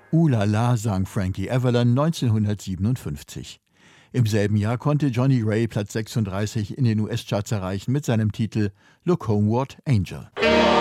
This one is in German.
La La, sang Frankie Avalon 1957. Im selben Jahr konnte Johnny Ray Platz 36 in den US-Charts erreichen mit seinem Titel Look Homeward Angel.